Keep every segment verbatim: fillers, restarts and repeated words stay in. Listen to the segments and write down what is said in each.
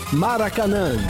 Maracanã.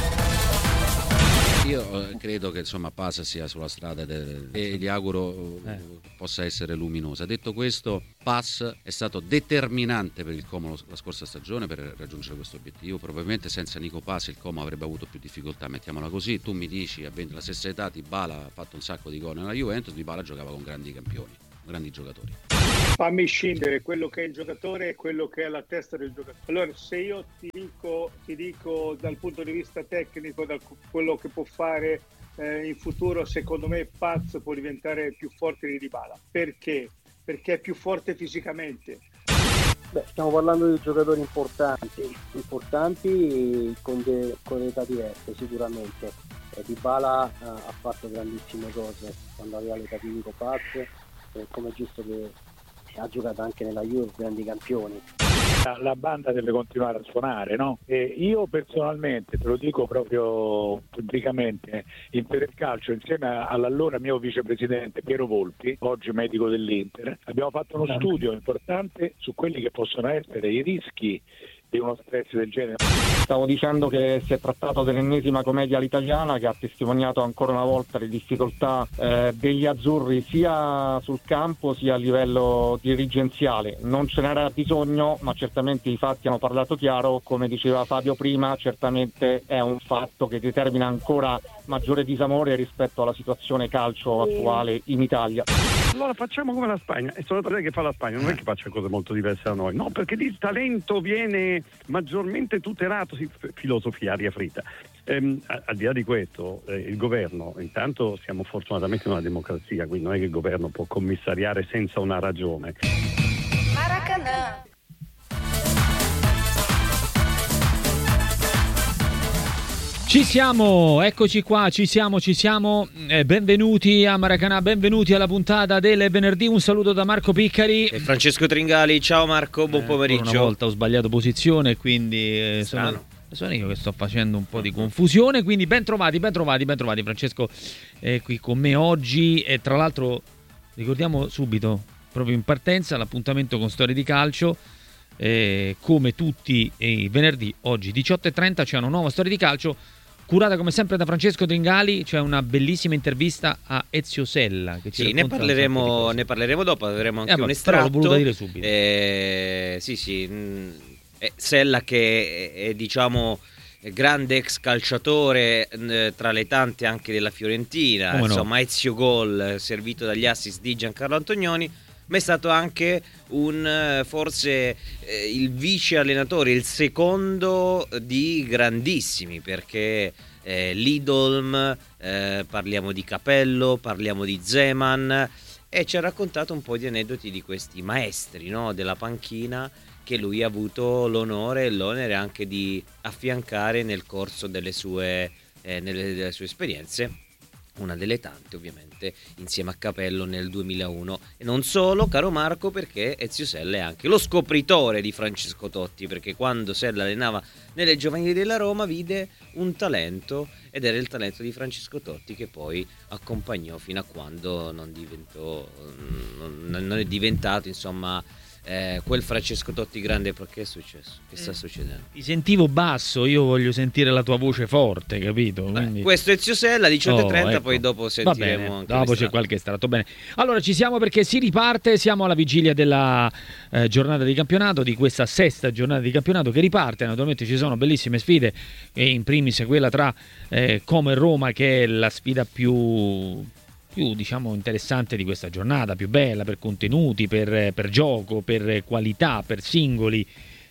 Io credo che insomma Paz sia sulla strada de... e gli auguro eh. possa essere luminosa. Detto questo, Paz è stato determinante per il Como la scorsa stagione per raggiungere questo obiettivo. Probabilmente senza Nico Paz il Como avrebbe avuto più difficoltà, mettiamola così. Tu mi dici, avendo la stessa età, Dybala ha fatto un sacco di gol nella Juventus, Dybala giocava con grandi campioni, grandi giocatori. Fammi scindere quello che è il giocatore e quello che è la testa del giocatore. Allora, se io ti dico, ti dico dal punto di vista tecnico, da quello che può fare eh, in futuro, secondo me Paz può diventare più forte di Dybala. Perché? Perché è più forte fisicamente. Beh, stiamo parlando di giocatori importanti, importanti con, de, con età diverse sicuramente. Eh, Dybala eh, ha fatto grandissime cose quando aveva l'età di Nico Paz, eh, come è giusto che ha giocato anche nella Juve grandi campioni. La banda deve continuare a suonare, no? E io personalmente, te lo dico proprio pubblicamente, in Federcalcio, insieme all'allora mio vicepresidente Piero Volpi, oggi medico dell'Inter, abbiamo fatto uno studio importante su quelli che possono essere i rischi di uno stress del genere. Stavo dicendo che si è trattato dell'ennesima commedia all'italiana che ha testimoniato ancora una volta le difficoltà eh, degli azzurri sia sul campo sia a livello dirigenziale. Non ce n'era bisogno, ma certamente i fatti hanno parlato chiaro. Come diceva Fabio prima, certamente è un fatto che determina ancora maggiore disamore rispetto alla situazione calcio attuale in Italia. Allora facciamo come la Spagna, è solo che fa la Spagna, non è che faccia cose molto diverse da noi, no, perché il talento viene maggiormente tutelato, sì, filosofia aria fritta. Ehm, al di là di questo, eh, il governo, intanto siamo fortunatamente in una democrazia, quindi non è che il governo può commissariare senza una ragione. Maracanã. Ci siamo, eccoci qua, ci siamo, ci siamo, eh, benvenuti a Maracanã, benvenuti alla puntata del venerdì, un saluto da Marco Piccari e Francesco Tringali. Ciao Marco, buon eh, pomeriggio. Una volta ho sbagliato posizione, quindi eh, sono, sono io che sto facendo un po' di confusione, quindi ben trovati, ben trovati, ben trovati. Francesco è qui con me oggi e tra l'altro ricordiamo subito, proprio in partenza, l'appuntamento con Storie di Calcio. Eh, come tutti i venerdì, oggi diciotto e trenta c'è una nuova Storia di Calcio, curata come sempre da Francesco Tringali. C'è una bellissima intervista a Ezio Sella che ci sì, ne parleremo, ne parleremo dopo, avremo anche eh, un estratto. Però l'ho voluto dire subito. Eh, sì, sì, mh, eh, Sella che è, è diciamo grande ex calciatore, eh, tra le tante anche della Fiorentina, come insomma no? Ezio Gol, servito dagli assist di Giancarlo Antonioni, ma è stato anche un forse eh, il vice allenatore, il secondo di grandissimi, perché eh, Lidolm, eh, parliamo di Capello, parliamo di Zeman, e ci ha raccontato un po' di aneddoti di questi maestri, no, della panchina che lui ha avuto l'onore e l'onere anche di affiancare nel corso delle sue, eh, nelle, delle sue esperienze. Una delle tante ovviamente insieme a Capello nel duemilauno, e non solo, caro Marco, perché Ezio Sella è anche lo scopritore di Francesco Totti, perché quando Sella allenava nelle giovanili della Roma vide un talento, ed era il talento di Francesco Totti che poi accompagnò fino a quando non diventò non, non è diventato insomma Eh, quel Francesco Totti grande. Perché è successo? Che sta succedendo? Ti sentivo basso, io voglio sentire la tua voce forte, capito? Quindi... Beh, questo è Ezio Sella, diciotto e trenta, oh, ecco. Poi dopo sentiremo bene, anche dopo c'è qualche estratto. Bene, allora ci siamo perché si riparte, siamo alla vigilia della eh, giornata di campionato, di questa sesta giornata di campionato che riparte. Naturalmente ci sono bellissime sfide, e in primis quella tra eh, Como e Roma, che è la sfida più più diciamo interessante di questa giornata, più bella per contenuti, per, per gioco, per qualità, per singoli,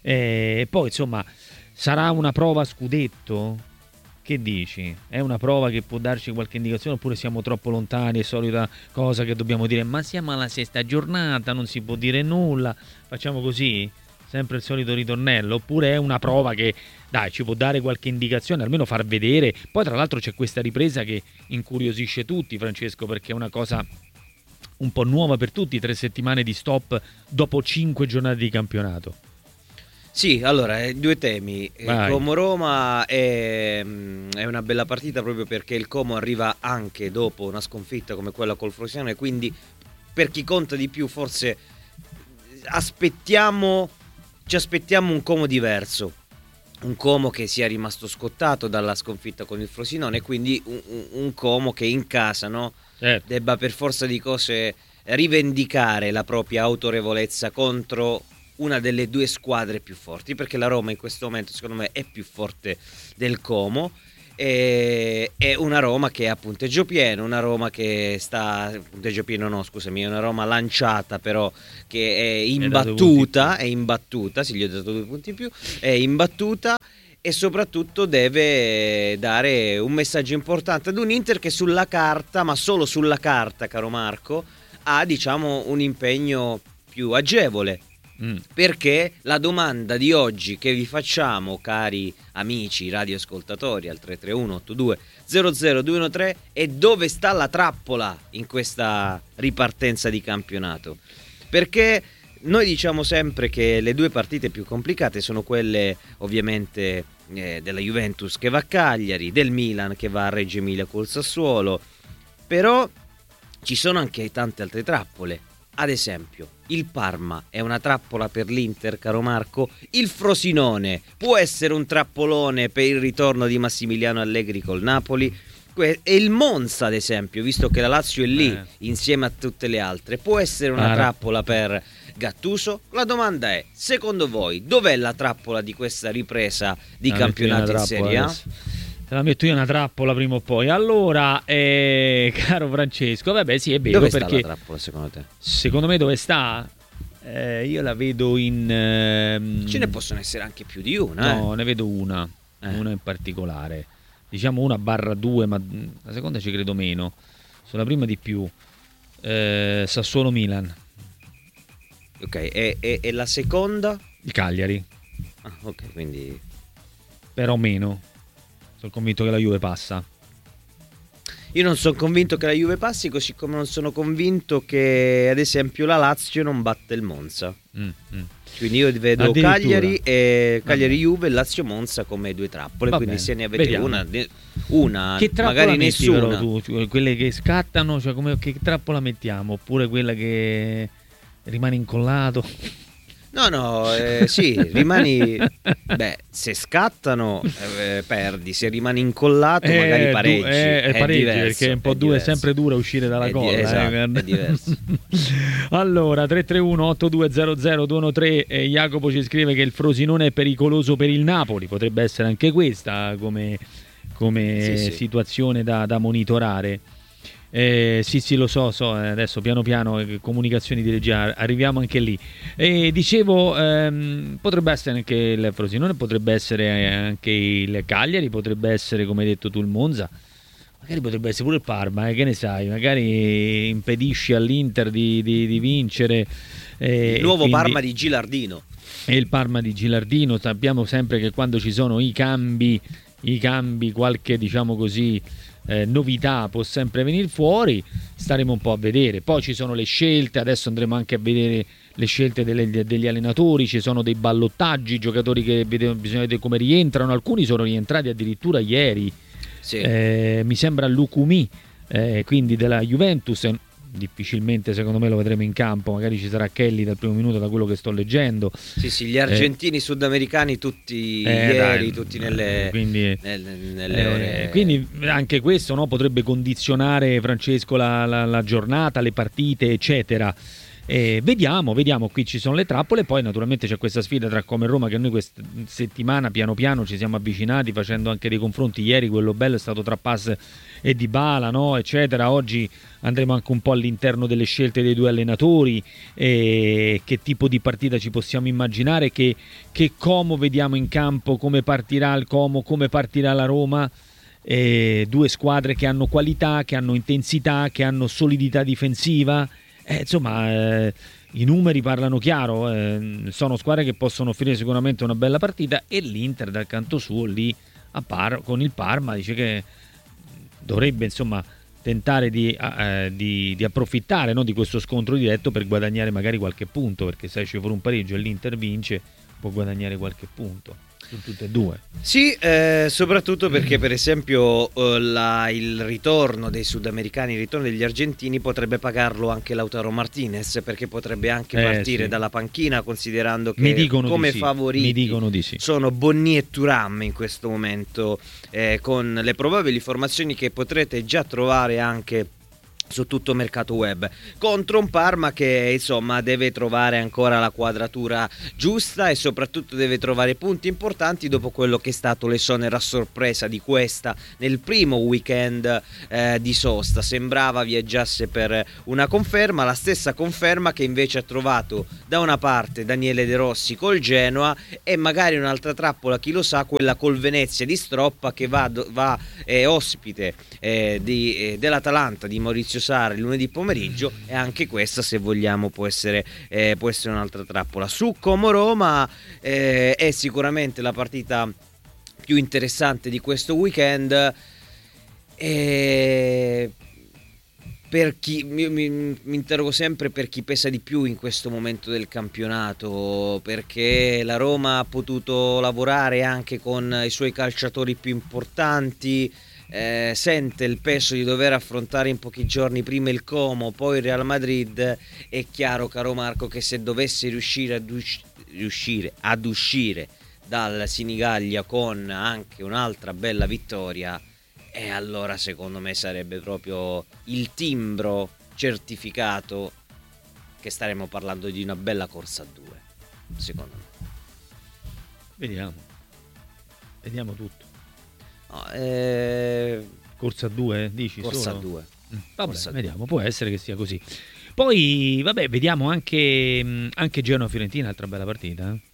e poi insomma sarà una prova a scudetto. Che dici? È una prova che può darci qualche indicazione, oppure siamo troppo lontani? È solita cosa che dobbiamo dire, ma siamo alla sesta giornata, non si può dire nulla, facciamo così? Sempre il solito ritornello? Oppure è una prova che, dai, ci può dare qualche indicazione, almeno far vedere? Poi tra l'altro c'è questa ripresa che incuriosisce tutti, Francesco, perché è una cosa un po' nuova per tutti, tre settimane di stop dopo cinque giornate di campionato. Sì, allora, eh, due temi. Vai. Como-Roma è, è una bella partita proprio perché il Como arriva anche dopo una sconfitta come quella col Frosinone, quindi per chi conta di più forse aspettiamo... ci aspettiamo un Como diverso, un Como che sia rimasto scottato dalla sconfitta con il Frosinone, quindi un, un, un Como che in casa, no, certo, debba per forza di cose rivendicare la propria autorevolezza contro una delle due squadre più forti, perché la Roma in questo momento secondo me è più forte del Como. E, è una Roma che ha punteggio pieno, una Roma che sta punteggio pieno no scusami, è una Roma lanciata però che è imbattuta, è imbattuta, sì, gli ho dato due punti in più, è imbattuta e soprattutto deve dare un messaggio importante ad un Inter che sulla carta, ma solo sulla carta, caro Marco, ha diciamo un impegno più agevole. Mm. Perché la domanda di oggi che vi facciamo, cari amici radioascoltatori, al tre tre uno otto due zero zero due uno tre, è: dove sta la trappola in questa ripartenza di campionato? Perché noi diciamo sempre che le due partite più complicate sono quelle ovviamente eh, della Juventus che va a Cagliari, del Milan che va a Reggio Emilia col Sassuolo, però ci sono anche tante altre trappole. Ad esempio, il Parma è una trappola per l'Inter, caro Marco. Il Frosinone può essere un trappolone per il ritorno di Massimiliano Allegri col Napoli. E il Monza, ad esempio, visto che la Lazio è lì eh. insieme a tutte le altre, può essere una ah, trappola per Gattuso? La domanda è: secondo voi, dov'è la trappola di questa ripresa di ah, campionato in Serie A? Te la metto io una trappola prima o poi. Allora, eh, caro Francesco, vabbè, sì, è vero. Dove perché sta la trappola secondo te? Secondo me dove sta? Eh, io la vedo in... Ehm... Ce ne possono essere anche più di una. No, eh. ne vedo una, eh. una in particolare. Diciamo una barra due, ma la seconda ci credo meno. Sulla prima di più. Eh, Sassuolo-Milan. Ok, e, e, e la seconda? Il Cagliari. Ah, ok, quindi... Però meno. Sono convinto che la Juve passa. Io non sono convinto che la Juve passi, così come non sono convinto che ad esempio la Lazio non batte il Monza. Mm, mm. Quindi io vedo Cagliari e Cagliari-Juve e Lazio-Monza come due trappole. Va quindi bene. Se ne avete Vediamo. una, una che magari nessuna. Però tu, cioè, quelle che scattano, cioè come, che trappola mettiamo? Oppure quella che rimane incollato? No, no, eh, sì, rimani... Beh, se scattano eh, perdi, se rimani incollato eh, magari pareggi. Eh, è pareggi diverso, perché è un po' dura, è sempre dura uscire dalla è colla. Di- esatto, eh, è diverso. Allora, tre tre uno otto due zero zero due uno tre, eh, Jacopo ci scrive che il Frosinone è pericoloso per il Napoli. Potrebbe essere anche questa come, come sì, sì. situazione da, da monitorare. Eh, sì sì lo so, so adesso piano piano eh, comunicazioni di regia, arriviamo anche lì. E dicevo ehm, potrebbe essere anche il Frosinone, potrebbe essere anche il Cagliari, potrebbe essere come hai detto tu il Monza, magari potrebbe essere pure il Parma, eh, che ne sai, magari impedisci all'Inter di, di, di vincere eh, il nuovo quindi... Parma di Gilardino. E il Parma di Gilardino, sappiamo sempre che quando ci sono i cambi i cambi qualche diciamo così Eh, novità può sempre venire fuori, staremo un po' a vedere. Poi ci sono le scelte, adesso andremo anche a vedere le scelte delle, degli allenatori, ci sono dei ballottaggi, giocatori che vede, bisogna vedere come rientrano, alcuni sono rientrati addirittura ieri, sì. eh, mi sembra Lukumi, eh, quindi della Juventus. Difficilmente secondo me lo vedremo in campo, magari ci sarà Kelly dal primo minuto, da quello che sto leggendo. Sì sì, gli argentini eh, sudamericani tutti eh, ieri, dai, tutti nelle, quindi, nelle, nelle eh, ore. Quindi anche questo, no, potrebbe condizionare, Francesco, la, la, la giornata, le partite eccetera. Eh, vediamo, vediamo, qui ci sono le trappole, poi naturalmente c'è questa sfida tra Como e Roma che noi questa settimana piano piano ci siamo avvicinati facendo anche dei confronti. Ieri quello bello è stato tra Pass e Dybala, no, eccetera. Oggi andremo anche un po' all'interno delle scelte dei due allenatori, eh, che tipo di partita ci possiamo immaginare, che, che Como vediamo in campo, come partirà il Como, come partirà la Roma. Eh, due squadre che hanno qualità, che hanno intensità, che hanno solidità difensiva. Eh, insomma, eh, i numeri parlano chiaro, eh, sono squadre che possono offrire sicuramente una bella partita, e l'Inter dal canto suo lì a Par- con il Parma dice che dovrebbe insomma tentare di, eh, di, di approfittare, no, di questo scontro diretto per guadagnare magari qualche punto, perché se esce fuori un pareggio e l'Inter vince può guadagnare qualche punto. su tutte e due. Sì, eh, soprattutto perché per esempio eh, la, il ritorno dei sudamericani, il ritorno degli argentini potrebbe pagarlo anche Lautaro Martinez, perché potrebbe anche Eh, partire sì. dalla panchina, considerando Mi che dicono di come sì, favoriti mi dicono di sì. sono Bonny e Thuram in questo momento, eh, con le probabili formazioni che potrete già trovare anche su tutto mercato web, contro un Parma che insomma deve trovare ancora la quadratura giusta e soprattutto deve trovare punti importanti dopo quello che è stato l'esonero a sorpresa di questa nel primo weekend eh, di sosta. Sembrava viaggiasse per una conferma, la stessa conferma che invece ha trovato da una parte Daniele De Rossi col Genoa e magari un'altra trappola, chi lo sa, quella col Venezia di Stroppa, che va, va eh, ospite eh, di, eh, dell'Atalanta di Maurizio Sarri lunedì pomeriggio, e anche questa, se vogliamo, può essere, eh, può essere un'altra trappola. Su Como Roma eh, è sicuramente la partita più interessante di questo weekend, e per chi mi, mi, mi interrogo sempre per chi pesa di più in questo momento del campionato, perché la Roma ha potuto lavorare anche con i suoi calciatori più importanti. Eh, sente il peso di dover affrontare in pochi giorni prima il Como, poi il Real Madrid. È chiaro, caro Marco, che se dovesse riuscire ad, usci- riuscire ad uscire dal Sinigaglia con anche un'altra bella vittoria, e allora secondo me sarebbe proprio il timbro certificato che staremo parlando di una bella corsa a due, secondo me. Vediamo, vediamo tutto. No, eh... Corsa a due, dici? Corsa solo? a due. Mm, vabbè, Corsa a vediamo, due. può essere che sia così. Poi, vabbè, vediamo anche, anche Genoa-Fiorentina, altra bella partita, eh?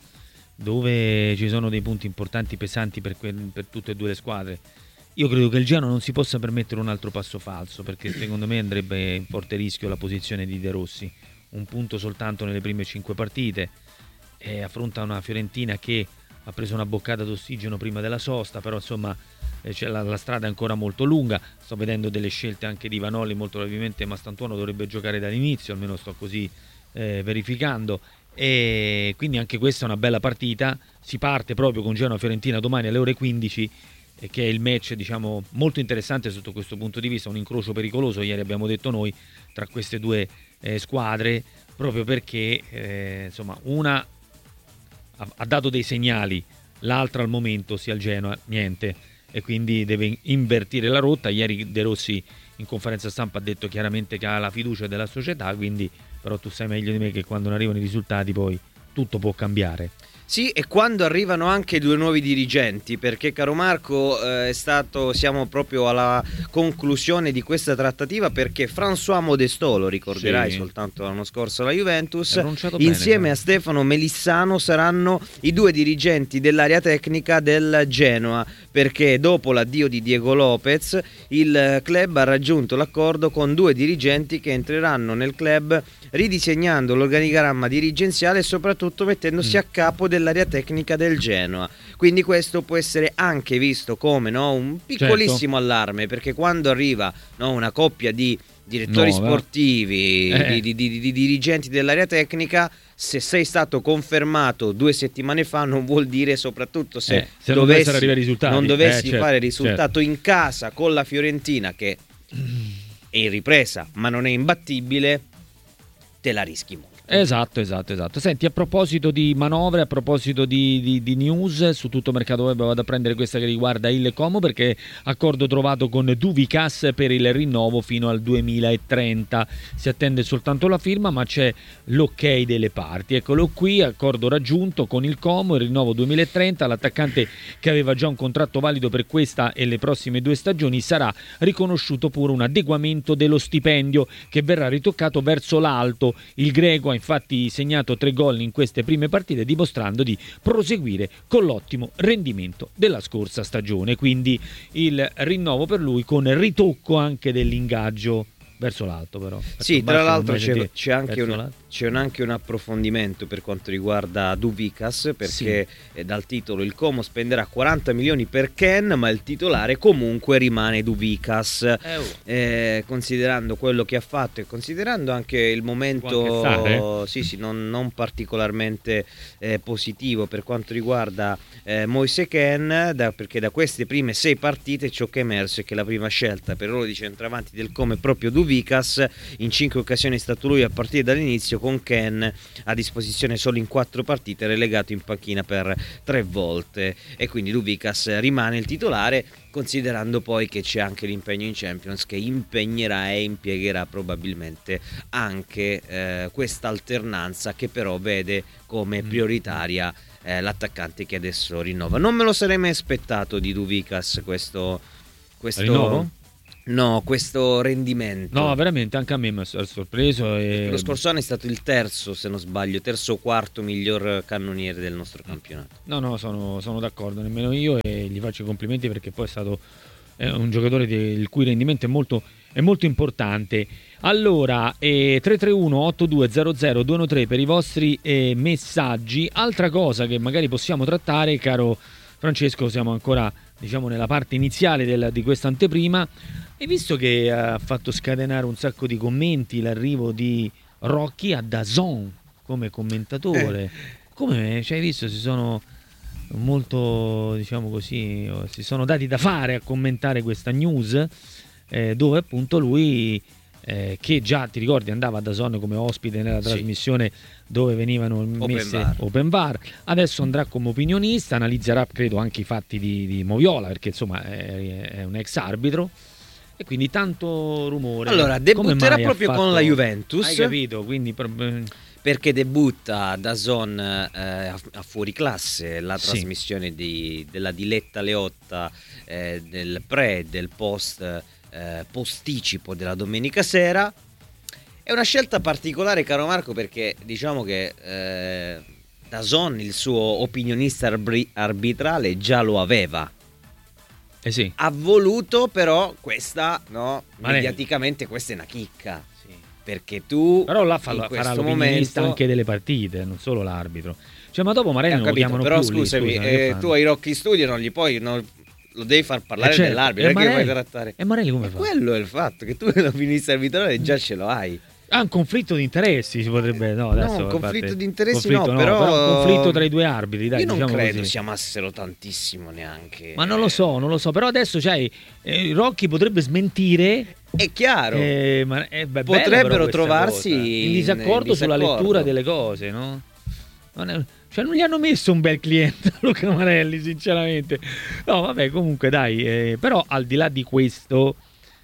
Dove ci sono dei punti importanti, pesanti per, que- per tutte e due le squadre. Io credo che il Genoa non si possa permettere un altro passo falso, perché secondo me andrebbe in forte rischio la posizione di De Rossi. Un punto soltanto nelle prime cinque partite, e affronta una Fiorentina che ha preso una boccata d'ossigeno prima della sosta, però insomma eh, c'è la, la strada è ancora molto lunga. Sto vedendo delle scelte anche di Vanoli, molto probabilmente Mastantuono dovrebbe giocare dall'inizio, almeno sto così eh, verificando, e quindi anche questa è una bella partita. Si parte proprio con Genoa-Fiorentina domani alle ore quindici, eh, che è il match, diciamo, molto interessante sotto questo punto di vista, un incrocio pericoloso, ieri abbiamo detto noi, tra queste due eh, squadre, proprio perché eh, insomma una ha dato dei segnali, l'altra al momento, sia il Genoa, niente, e quindi deve invertire la rotta. Ieri De Rossi in conferenza stampa ha detto chiaramente che ha la fiducia della società, quindi però tu sai meglio di me che quando non arrivano i risultati poi tutto può cambiare. Sì, e quando arrivano anche due nuovi dirigenti, perché caro Marco eh, è stato, siamo proprio alla conclusione di questa trattativa, perché François Modestò, lo ricorderai, sì, soltanto l'anno scorso alla Juventus, insieme bene, a Stefano Melissano saranno i due dirigenti dell'area tecnica del Genoa, perché dopo l'addio di Diego Lopez il club ha raggiunto l'accordo con due dirigenti che entreranno nel club ridisegnando l'organigramma dirigenziale e soprattutto mettendosi mm. a capo dell'area tecnica del Genoa. Quindi questo può essere anche visto come, no, un piccolissimo, certo, allarme, perché quando arriva, no, una coppia di direttori no, sportivi, eh. di, di, di, di dirigenti dell'area tecnica, se sei stato confermato due settimane fa non vuol dire, soprattutto se, eh, se dovessi, non, risultati. non dovessi eh, certo, fare risultato, certo, in casa con la Fiorentina, che è in ripresa ma non è imbattibile, te la rischi molto. Esatto, esatto, esatto. Senti, a proposito di manovre, a proposito di, di, di news, su tutto mercato web vado a prendere questa che riguarda il Como, perché accordo trovato con Duvicas per il rinnovo fino al duemilatrenta. Si attende soltanto la firma, ma c'è l'ok delle parti. Eccolo qui, accordo raggiunto con il Como, il rinnovo duemilatrenta. L'attaccante, che aveva già un contratto valido per questa e le prossime due stagioni, sarà riconosciuto pure un adeguamento dello stipendio che verrà ritoccato verso l'alto. Il greco infatti segnato tre gol in queste prime partite, dimostrando di proseguire con l'ottimo rendimento della scorsa stagione, quindi il rinnovo per lui con ritocco anche dell'ingaggio verso l'alto, però sì, tra l'altro c'è, c'è, anche una, c'è un, anche un approfondimento per quanto riguarda Douvikas, perché sì. dal titolo il Como spenderà quaranta milioni per Ken, ma il titolare comunque rimane Douvikas, eh, oh. eh, considerando quello che ha fatto e considerando anche il momento sì, sì, non, non particolarmente eh, positivo per quanto riguarda eh, Moise Ken, da, perché da queste prime sei partite ciò che è emerso è che la prima scelta per ruolo di centravanti del Como è proprio Douvikas. In cinque occasioni è stato lui a partire dall'inizio, con Ken a disposizione solo in quattro partite, relegato in panchina per tre volte, e quindi Douvikas rimane il titolare, considerando poi che c'è anche l'impegno in Champions che impegnerà e impiegherà probabilmente anche eh, questa alternanza, che però vede come prioritaria eh, l'attaccante che adesso rinnova. Non me lo sarei mai aspettato di Douvikas questo, questo rinnovo? No, questo rendimento. No, veramente, anche a me mi ha sorpreso. E... Lo scorso anno è stato il terzo, se non sbaglio, terzo o quarto miglior cannoniere del nostro campionato. No, no, sono, sono d'accordo, nemmeno io, e gli faccio i complimenti perché poi è stato è un giocatore di, il cui rendimento è molto, è molto importante. Allora, eh, tre tre uno otto due zero zero due uno tre per i vostri eh, messaggi. Altra cosa che magari possiamo trattare, caro Francesco, siamo ancora, diciamo, nella parte iniziale del, di questa anteprima. Hai visto che ha fatto scatenare un sacco di commenti l'arrivo di Rocchi a DAZN come commentatore? Eh. Come, cioè, hai visto, si sono molto, diciamo così, si sono dati da fare a commentare questa news, eh, dove appunto lui, eh, che già, ti ricordi, andava a DAZN come ospite nella sì. trasmissione dove venivano messe open, open bar, adesso andrà come opinionista, analizzerà credo anche i fatti di, di Moviola, perché insomma è, è un ex arbitro. E quindi tanto rumore. Allora, debutterà proprio fatto... con la Juventus. Hai capito? Quindi perché debutta DAZN eh, a fuori classe, la sì. trasmissione di, della Diletta Leotta, eh, del pre e del post eh, posticipo della domenica sera. È una scelta particolare, caro Marco, perché diciamo che eh, DAZN il suo opinionista arbri- arbitrale già lo aveva. Eh sì. Ha voluto però questa, no, mediaticamente questa è una chicca, sì. perché tu però là fa, in farà questo momento anche delle partite, non solo l'arbitro, cioè, ma dopo Marelli eh, non lo chiamano però più scusami, lì, scusa, eh, tu ai Rocchi Studio non gli puoi, non, lo devi far parlare eh certo. dell'arbitro, e perché Marelli, puoi trattare e Marelli come e fa? Quello è il fatto, che tu l'opinionista arbitrale già ce lo hai. Ah, un conflitto di interessi si potrebbe, no, adesso no un conflitto parte, di interessi conflitto, no, no, però... però un conflitto tra i due arbitri, dai, io non diciamo credo così. si amassero tantissimo neanche, ma non lo so, non lo so, però adesso cioè, eh, Rocchi potrebbe smentire, è chiaro, eh, ma è beh, potrebbero trovarsi in disaccordo, in disaccordo sulla lettura delle cose, no? Non è, cioè non gli hanno messo un bel cliente a Luca Marelli, sinceramente. No, vabbè, comunque dai, eh, però al di là di questo,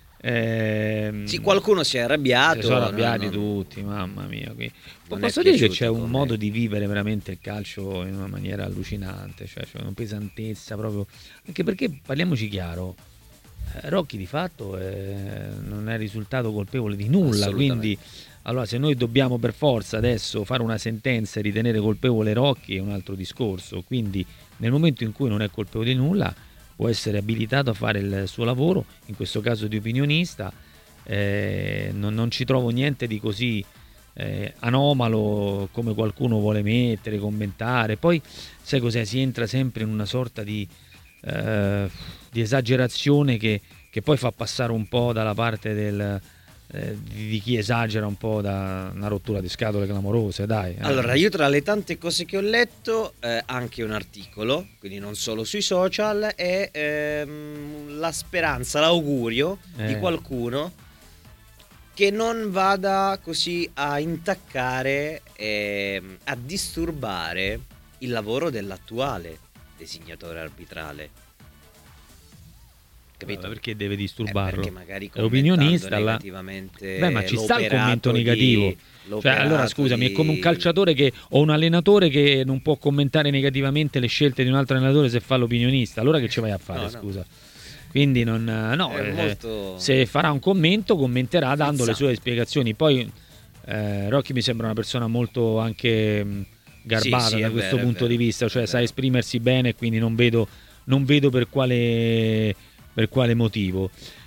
ehm, sì, qualcuno si è arrabbiato, si sono arrabbiati no, no. tutti, mamma mia. Posso dire che c'è un come... modo di vivere veramente il calcio in una maniera allucinante, cioè c'è una pesantezza proprio, anche perché, parliamoci chiaro, eh, Rocchi di fatto eh, non è risultato colpevole di nulla, quindi allora se noi dobbiamo per forza adesso fare una sentenza e ritenere colpevole Rocchi è un altro discorso, quindi nel momento in cui non è colpevole di nulla può essere abilitato a fare il suo lavoro, in questo caso di opinionista. Eh, non, non ci trovo niente di così eh, anomalo come qualcuno vuole mettere, commentare. Poi sai cos'è? Si entra sempre in una sorta di, eh, di esagerazione che, che poi fa passare un po' dalla parte del, eh, di, di chi esagera un po' da una rottura di scatole clamorose, dai. Eh. Allora, io tra le tante cose che ho letto, eh, anche un articolo, quindi non solo sui social, è ehm, la speranza, l'augurio eh. di qualcuno che non vada così a intaccare e a disturbare il lavoro dell'attuale designatore arbitrale. Capito? Perché deve disturbarlo? Eh, perché magari è opinionista la... negativamente. Beh, ma ci sta il commento negativo. Di, cioè, allora scusami, di... è come un calciatore che o un allenatore che non può commentare negativamente le scelte di un altro allenatore se fa l'opinionista. Allora che ci vai a fare, no, scusa? No. Quindi non, no, eh, molto... se farà un commento commenterà dando le sue spiegazioni. Poi eh, Rocchi mi sembra una persona molto anche mh, garbata sì, sì, da questo vero, punto vero, di vista, cioè sa esprimersi bene, quindi non vedo, non vedo per quale per quale motivo.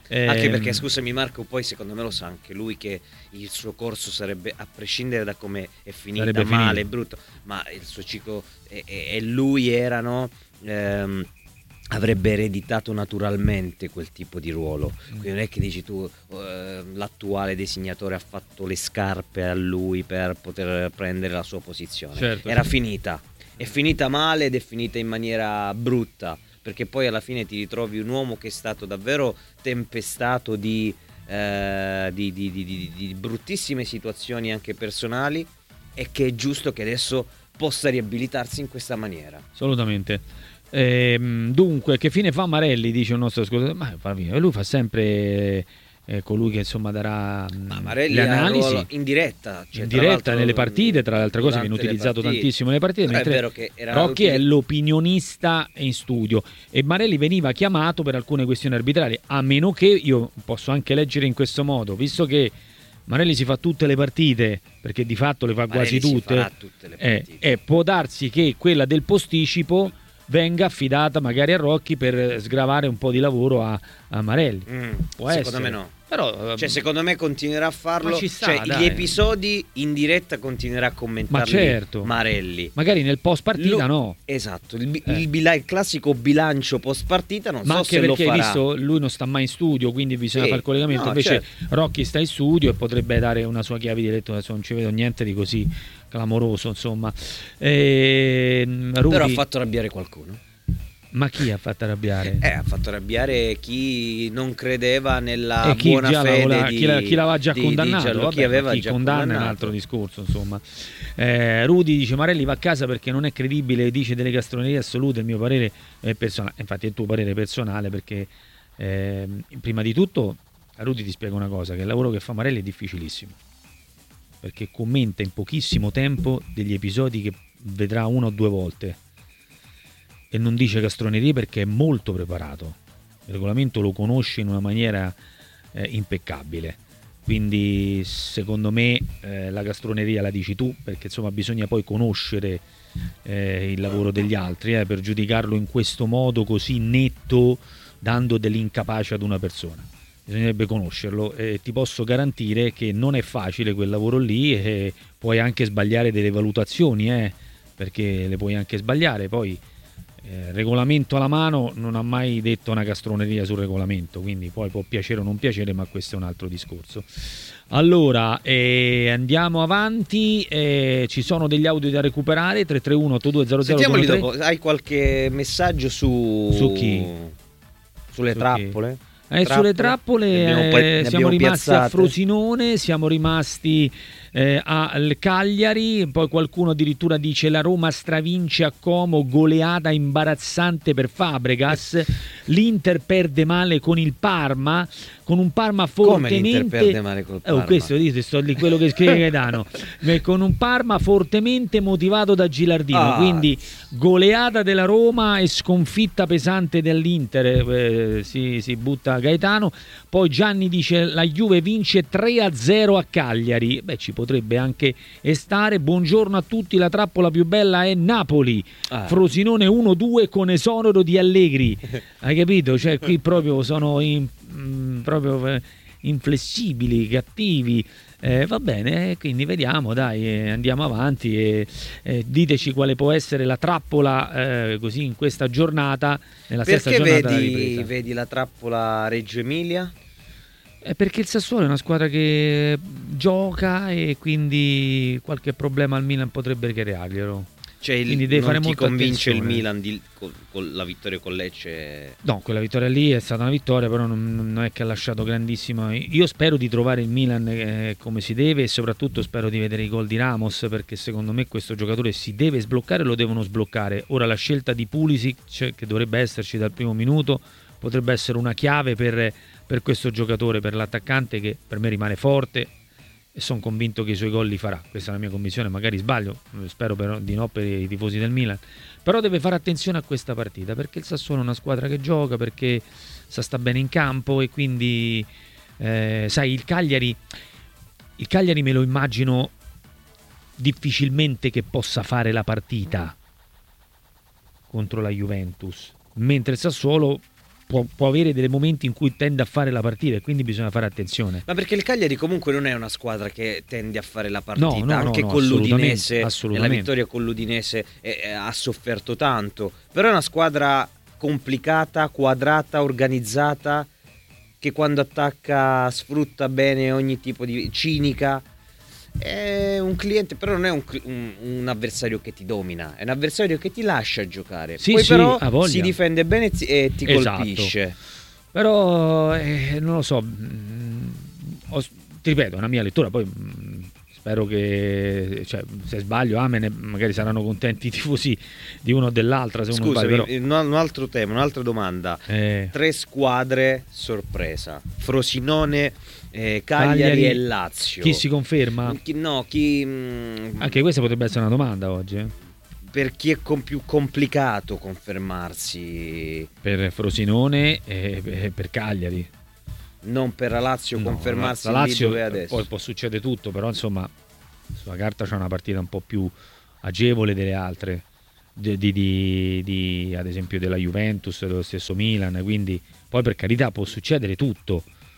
Eh, anche perché, scusami Marco, poi secondo me lo sa anche lui che il suo corso sarebbe, a prescindere da come è finita, sarebbe male, finito. brutto, ma il suo ciclo e, e lui erano... Ehm, avrebbe ereditato naturalmente quel tipo di ruolo. Quindi non è che dici tu eh, l'attuale designatore ha fatto le scarpe a lui per poter prendere la sua posizione. Certo, era certo. finita, è finita male ed è finita in maniera brutta, perché poi alla fine ti ritrovi un uomo che è stato davvero tempestato di, eh, di, di, di, di, di bruttissime situazioni anche personali, e che è giusto che adesso possa riabilitarsi in questa maniera. Assolutamente. Eh, dunque, che fine fa Marelli, dice un nostro ascoltatore? Ma fa via, lui fa sempre eh, colui che insomma darà Ma Marelli le analisi ha in diretta, cioè, in diretta nelle partite, tra le altre cose viene utilizzato tantissimo nelle partite, mentre è vero che era Rocchi è l'opinionista in studio, e Marelli veniva chiamato per alcune questioni arbitrali, a meno che, io posso anche leggere in questo modo, visto che Marelli si fa tutte le partite, perché di fatto le fa Marelli quasi tutte, tutte le eh, e può darsi che quella del posticipo venga affidata magari a Rocchi per sgravare un po' di lavoro a, a Marelli. Mm, Può secondo essere. me no. Però, cioè, secondo me continuerà a farlo. ci sta, cioè, dai. gli episodi in diretta continuerà a commentarli Ma certo. Marelli. Magari nel post partita Lu- no. Esatto, il, Eh. il, bila- il classico bilancio post partita non Ma so anche se lo perché farà. visto lui non sta mai in studio, quindi bisogna Sì, fare il collegamento. no, Invece certo. Rocchi sta in studio e potrebbe dare una sua chiave di lettura. Adesso non ci vedo niente di così clamoroso, insomma. E, Rudy, Però ha fatto arrabbiare qualcuno. Ma chi ha fatto arrabbiare? Eh, ha fatto arrabbiare chi non credeva nella e chi buona già fede l'aveva- di, chi, la- chi l'aveva già di- condannato, di Giallo- vabbè, chi aveva chi già condanna è un condannato. altro discorso, insomma. Eh, Rudy dice Marelli va a casa perché non è credibile, dice delle castronerie assolute, il mio parere è personale, infatti è il tuo parere personale, perché eh, prima di tutto Rudy ti spiega una cosa, che il lavoro che fa Marelli è difficilissimo, perché commenta in pochissimo tempo degli episodi che vedrà una o due volte e non dice castronerie perché è molto preparato, il regolamento lo conosce in una maniera eh, impeccabile, quindi secondo me eh, la castroneria la dici tu, perché insomma bisogna poi conoscere eh, il lavoro degli altri eh, per giudicarlo in questo modo così netto, dando dell'incapace ad una persona. Bisognerebbe conoscerlo, e ti posso garantire che non è facile quel lavoro lì, e puoi anche sbagliare delle valutazioni, eh, perché le puoi anche sbagliare. Poi eh, regolamento alla mano non ha mai detto una castroneria sul regolamento, quindi poi può piacere o non piacere, ma questo è un altro discorso. Allora eh, andiamo avanti, eh, ci sono degli audio da recuperare. Tre tre uno otto due zero zero Sentiamoli dopo. Hai qualche messaggio su Su chi? Sulle Su trappole? chi? Eh, sulle trappole Ne abbiamo poi- ne eh, siamo abbiamo rimasti a piazzate. Frosinone, siamo rimasti eh, al Cagliari, poi qualcuno addirittura dice la Roma stravince a Como, goleata imbarazzante per Fabregas, l'Inter perde male con il Parma, con un Parma Come l'Inter fortemente perde male col Oh, Parma? questo dite, sto lì quello che scrive Gaetano. Eh, con un Parma fortemente motivato da Gilardino, Ah. quindi goleata della Roma e sconfitta pesante dell'Inter, eh, si, si butta Gaetano. Poi Gianni dice la Juve vince tre a zero a Cagliari, beh ci potrebbe anche stare. Buongiorno a tutti, la trappola più bella è Napoli, Ah. Frosinone uno due con esonero di Allegri, hai capito? Cioè qui proprio sono in, mm, proprio eh, inflessibili, cattivi. Eh, va bene, eh, quindi vediamo, dai, eh, andiamo avanti e eh, diteci quale può essere la trappola eh, così in questa giornata, nella sesta Perché giornata della vedi, ripresa. vedi la trappola Reggio Emilia? Eh, perché il Sassuolo è una squadra che gioca e quindi qualche problema al Milan potrebbe crearglielo. Cioè il, Quindi deve non fare ti molta convince il attenzione. Milan di- con, con la vittoria con Lecce? No, quella vittoria lì è stata una vittoria, però non, non è che ha lasciato grandissima. Io spero di trovare il Milan eh, come si deve, e soprattutto spero di vedere i gol di Ramos, perché secondo me questo giocatore si deve sbloccare, lo devono sbloccare. Ora la scelta di Pulisic, cioè, che dovrebbe esserci dal primo minuto, potrebbe essere una chiave per, per questo giocatore, per l'attaccante che per me rimane forte, e sono convinto che i suoi gol li farà. Questa è la mia convinzione, magari sbaglio, spero però di no per i tifosi del Milan, però deve fare attenzione a questa partita, perché il Sassuolo è una squadra che gioca, perché sa sta bene in campo, e quindi eh, sai, il Cagliari il Cagliari me lo immagino difficilmente che possa fare la partita contro la Juventus, mentre il Sassuolo può, può avere dei momenti in cui tende a fare la partita e quindi bisogna fare attenzione. Ma perché il Cagliari comunque non è una squadra che tende a fare la partita, no, no, anche no, no, con l'Udinese, assolutamente. la vittoria con l'Udinese eh, eh, ha sofferto tanto, però è una squadra complicata, quadrata, organizzata, che quando attacca sfrutta bene ogni tipo di cinica. È un cliente, però non è un, un, un avversario che ti domina, è un avversario che ti lascia giocare. Sì, poi sì, però si difende bene e ti esatto. colpisce. Però eh, non lo so, mh, ho, ti ripeto, è una mia lettura, poi mh, spero che, cioè, se sbaglio amen, magari saranno contenti i tifosi di uno o dell'altra. Se Scusami, uno sbaglia, però... un altro tema, un'altra domanda. Eh. Tre squadre sorpresa: Frosinone, eh, Cagliari, Cagliari e Lazio. Chi si conferma? Chi, no, chi... Mh, Anche questa potrebbe essere una domanda oggi. Eh? Per chi è com- più complicato confermarsi? Per Frosinone e per Cagliari. Non per la Lazio no, confermarsi la Lazio, lì dove adesso. Poi può succedere tutto, però insomma sulla carta c'è una partita un po' più agevole delle altre, di, di, di, di, ad esempio della Juventus, dello stesso Milan, quindi poi per carità può succedere tutto,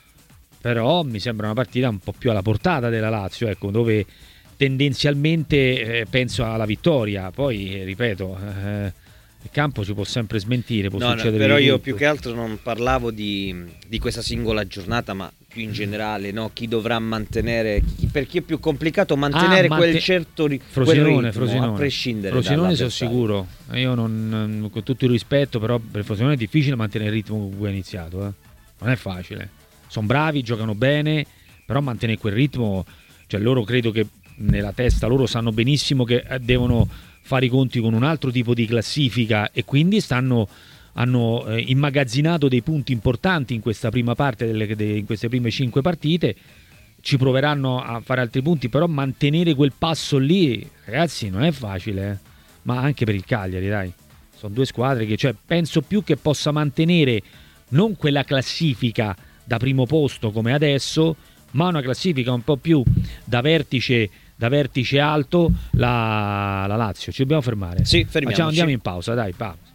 però mi sembra una partita un po' più alla portata della Lazio, ecco, dove tendenzialmente eh, penso alla vittoria, poi eh, ripeto eh, il campo ci può sempre smentire, può no, succedere no, però io tutto. Più che altro non parlavo di, di questa singola giornata, ma più in generale, no? Chi dovrà mantenere, chi, per chi è più complicato mantenere ah, quel mante... certo ri- Frosinone, quel ritmo, Frosinone. a prescindere Frosinone sono sicuro, io non, con tutto il rispetto, però per Frosinone è difficile mantenere il ritmo con cui è iniziato, eh? Non è facile, sono bravi, giocano bene, però mantenere quel ritmo, cioè loro credo che nella testa loro sanno benissimo che devono fare i conti con un altro tipo di classifica e quindi stanno hanno eh, immagazzinato dei punti importanti in questa prima parte delle, de, in queste prime cinque partite, ci proveranno a fare altri punti, però mantenere quel passo lì, ragazzi, non è facile, eh? Ma anche per il Cagliari, dai, sono due squadre che, cioè, penso più che possa mantenere non quella classifica da primo posto come adesso, ma una classifica un po' più da vertice da vertice alto la, la Lazio. Ci dobbiamo fermare. Sì, fermiamoci. Facciamo, andiamo in pausa, dai, pa.